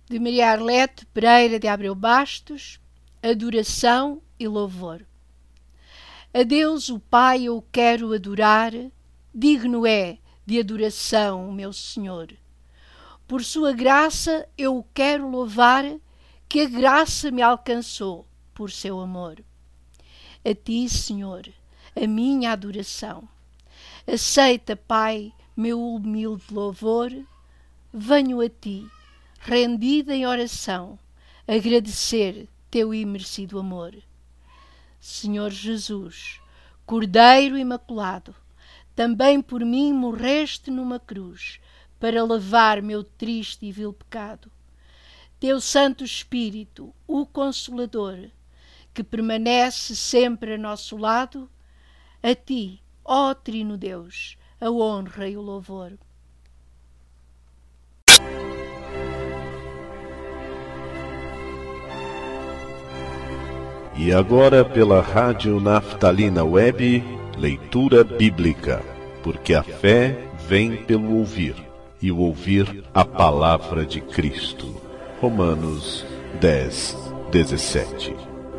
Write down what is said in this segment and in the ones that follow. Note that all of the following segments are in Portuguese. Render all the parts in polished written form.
de Maria Arlete Pereira de Abreu Bastos, adoração e louvor. A Deus o Pai eu quero adorar, digno é de adoração o meu Senhor. Por sua graça eu o quero louvar, que a graça me alcançou por seu amor. A ti, Senhor, a minha adoração. Aceita, Pai, meu humilde louvor. Venho a ti, rendida em oração, agradecer teu imerecido amor. Senhor Jesus, Cordeiro Imaculado, também por mim morreste numa cruz, para levar meu triste e vil pecado. Teu Santo Espírito, o Consolador, que permanece sempre a nosso lado, a ti, ó Trino Deus, a honra e o louvor. E agora pela Rádio Naftalina Web, leitura bíblica, porque a fé vem pelo ouvir, e o ouvir a palavra de Cristo. Romanos 10, 17.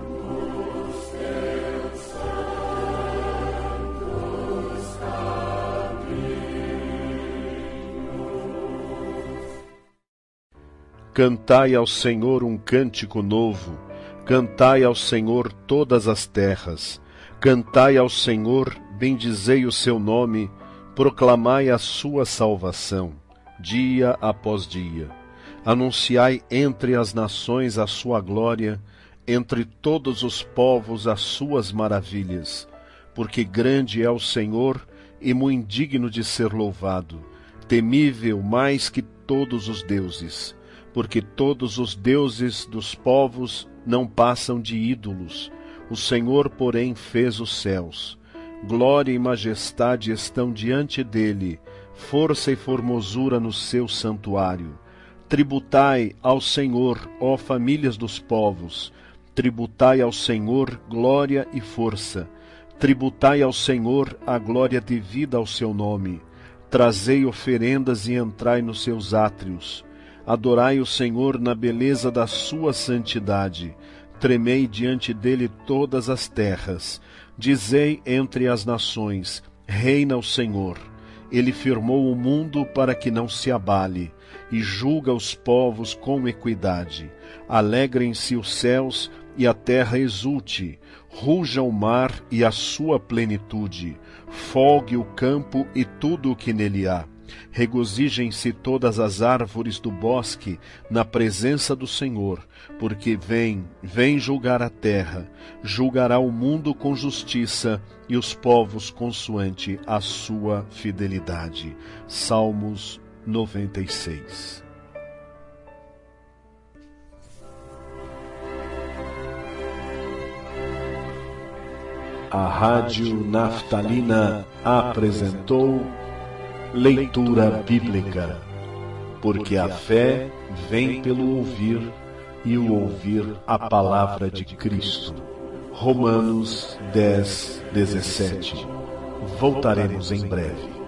Cantai ao Senhor um cântico novo, cantai ao Senhor todas as terras, cantai ao Senhor, bendizei o seu nome, proclamai a sua salvação, dia após dia. Anunciai entre as nações a sua glória, entre todos os povos as suas maravilhas, porque grande é o Senhor e muito digno de ser louvado, temível mais que todos os deuses, porque todos os deuses dos povos não passam de ídolos. O Senhor, porém, fez os céus. Glória e majestade estão diante dele, força e formosura no seu santuário. Tributai ao Senhor, ó famílias dos povos, tributai ao Senhor glória e força. Tributai ao Senhor a glória devida ao seu nome. Trazei oferendas e entrai nos seus átrios. Adorai o Senhor na beleza da sua santidade. Tremei diante dele todas as terras. Dizei entre as nações, reina o Senhor. Ele firmou o mundo para que não se abale, e julga os povos com equidade. Alegrem-se os céus e a terra exulte. Ruja o mar e a sua plenitude. Folgue o campo e tudo o que nele há. Regozijem-se todas as árvores do bosque na presença do Senhor, porque vem julgar a terra, julgará o mundo com justiça e os povos consoante a sua fidelidade. Salmos 96. A Rádio Naftalina apresentou leitura bíblica, porque a fé vem pelo ouvir e o ouvir a palavra de Cristo. Romanos 10, 17. Voltaremos em breve.